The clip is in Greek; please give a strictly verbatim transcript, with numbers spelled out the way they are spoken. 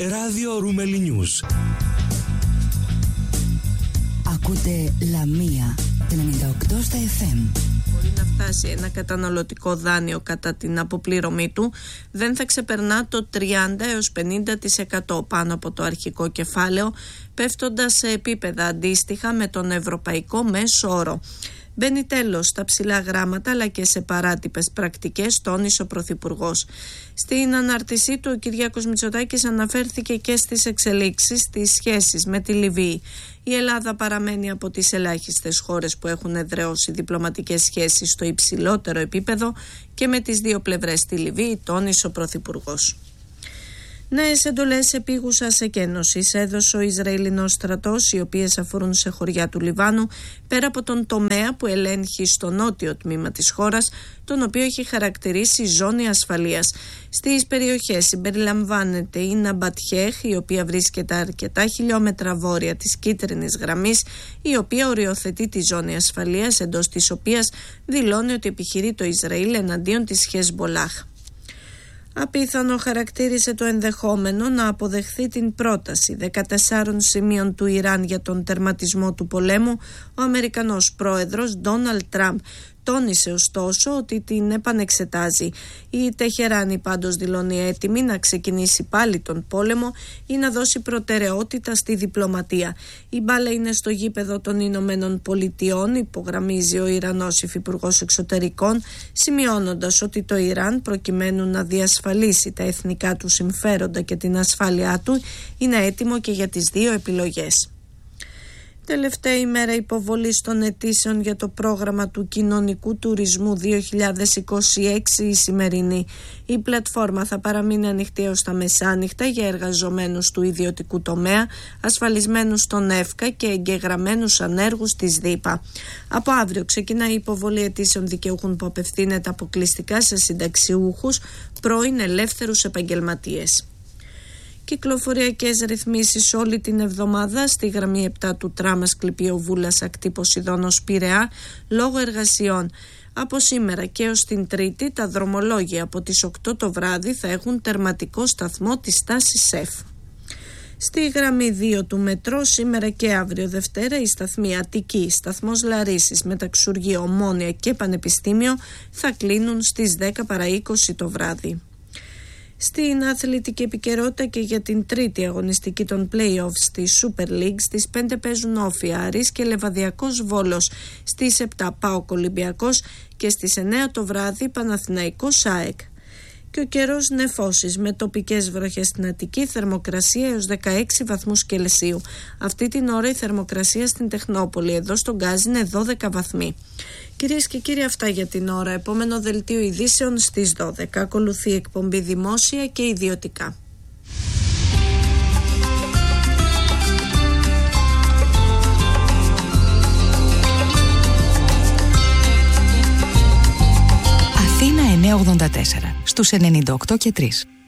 Ράδιο Ρούμελι News. Ακούτε Λαμία ενενήντα οκτώ στα εφ εμ. Μπορεί να φτάσει ένα καταναλωτικό δάνειο κατά την αποπληρωμή του, δεν θα ξεπερνά το τριάντα έως πενήντα τοις εκατό πάνω από το αρχικό κεφάλαιο, πέφτοντας σε επίπεδα αντίστοιχα με τον ευρωπαϊκό μέσο όρο. Μπαίνει τέλος στα ψηλά γράμματα αλλά και σε παράτυπες πρακτικές, τόνισε ο Πρωθυπουργός. Στην ανάρτησή του, ο Κυριάκος Μητσοτάκης αναφέρθηκε και στις εξελίξεις στις σχέσεις με τη Λιβύη. Η Ελλάδα παραμένει από τις ελάχιστες χώρες που έχουν εδραιώσει διπλωματικές σχέσεις στο υψηλότερο επίπεδο και με τις δύο πλευρές στη Λιβύη, τόνισε ο Πρωθυπουργός. Νέες εντολές επίγουσας εκένωσης έδωσε ο Ισραηλινός στρατός, οι οποίες αφορούν σε χωριά του Λιβάνου, πέρα από τον τομέα που ελέγχει στο νότιο τμήμα της χώρας, τον οποίο έχει χαρακτηρίσει ζώνη ασφαλείας. Στις περιοχές συμπεριλαμβάνεται η Ναμπατιέχ, η οποία βρίσκεται αρκετά χιλιόμετρα βόρεια της κίτρινης γραμμής, η οποία οριοθετεί τη ζώνη ασφαλείας, εντός της οποίας δηλώνει ότι επιχειρεί το Ισραήλ εναντίον της Χεσμπολάχ. Απίθανο χαρακτήρισε το ενδεχόμενο να αποδεχθεί την πρόταση δεκατεσσάρων σημείων του Ιράν για τον τερματισμό του πολέμου ο Αμερικανός πρόεδρος Ντόναλντ Τραμπ. Τόνισε ωστόσο ότι την επανεξετάζει. Η Τεχεράνη πάντως δηλώνει έτοιμη να ξεκινήσει πάλι τον πόλεμο ή να δώσει προτεραιότητα στη διπλωματία. Η μπάλα είναι στο γήπεδο των Ηνωμένων Πολιτειών, υπογραμμίζει ο Ιρανός Υφυπουργός Εξωτερικών, σημειώνοντας ότι το Ιράν, προκειμένου να διασφαλίσει τα εθνικά του συμφέροντα και την ασφάλειά του, είναι έτοιμο και για τις δύο επιλογές. Τελευταία ημέρα υποβολής των αιτήσεων για το πρόγραμμα του κοινωνικού τουρισμού δύο χιλιάδες είκοσι έξι η σημερινή. Η πλατφόρμα θα παραμείνει ανοιχτή έως τα μεσάνυχτα για εργαζομένους του ιδιωτικού τομέα, ασφαλισμένους στον ΕΦΚΑ και εγγεγραμμένους ανέργους της ΔΥΠΑ. Από αύριο ξεκινά η υποβολή αιτήσεων δικαιούχων που απευθύνεται αποκλειστικά σε συνταξιούχους, πρώην ελεύθερους επαγγελματίες. Κυκλοφοριακές ρυθμίσεις όλη την εβδομάδα στη γραμμή επτά του τραμ Ασκληπίου Βούλας ακτή Ποσειδώνος Πειραιά λόγω εργασιών. Από σήμερα και ως την Τρίτη τα δρομολόγια από τις οκτώ το βράδυ θα έχουν τερματικό σταθμό της στάσης ΕΦ. Στη γραμμή δύο του μετρό σήμερα και αύριο Δευτέρα η σταθμή Αττική, σταθμός Λαρίσης, Μεταξουργείο, Ομόνια και Πανεπιστήμιο θα κλείνουν στις δέκα παρά είκοσι το βράδυ. Στην αθλητική επικαιρότητα και για την τρίτη αγωνιστική των play-offs στη Super League, στις πέντε παίζουν Όφη Άρης και Λεβαδιακός Βόλος, στις επτά ΠΑΟΚ Ολυμπιακός και στις εννέα το βράδυ Παναθηναϊκός ΑΕΚ. Και ο καιρός νεφώσεις με τοπικές βροχές στην Αττική, θερμοκρασία έως δεκαέξι βαθμούς Κελσίου. Αυτή την ώρα η θερμοκρασία στην Τεχνόπολη, εδώ στον Γκάζι, είναι δώδεκα βαθμοί. Κυρίες και κύριοι, αυτά για την ώρα. Επόμενο δελτίο ειδήσεων στις δώδεκα. Ακολουθεί η εκπομπή Δημόσια και Ιδιωτικά. Αθήνα εννιακόσια ογδόντα τέσσερα στους ενενήντα οκτώ και τρία.